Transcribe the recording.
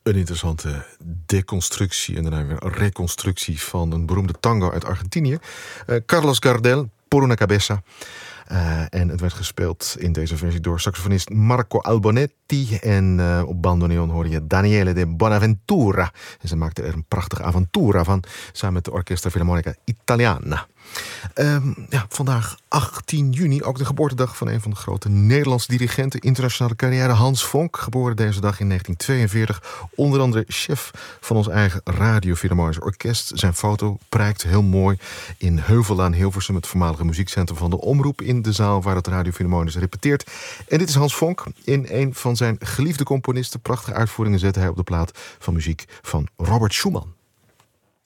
Een interessante deconstructie en daarna weer een reconstructie van een beroemde tango uit Argentinië. Carlos Gardel, Por una cabeza. En het werd gespeeld in deze versie door saxofonist Marco Albonetti. En op bandoneon hoorde je Daniele de Bonaventura. En ze maakte er een prachtige avontura van, samen met de Orchestra Filarmonica Italiana. Vandaag 18 juni, ook de geboortedag van een van de grote Nederlandse dirigenten, internationale carrière, Hans Vonk, geboren deze dag in 1942. Onder andere chef van ons eigen Radio Philharmonisch Orkest. Zijn foto prijkt heel mooi in Heuvellaan Hilversum, het voormalige muziekcentrum van de Omroep, in de zaal waar het Radio Philharmonisch repeteert. En dit is Hans Vonk. In een van zijn geliefde componisten. Prachtige uitvoeringen zette hij op de plaat van muziek van Robert Schumann.